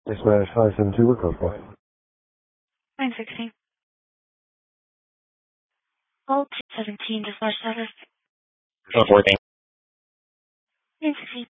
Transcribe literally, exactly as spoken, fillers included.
Yes, Smash five seven two, what code for? nine sixteen. Hold two seventeen to slash service. Oh, four, thank nine sixteen.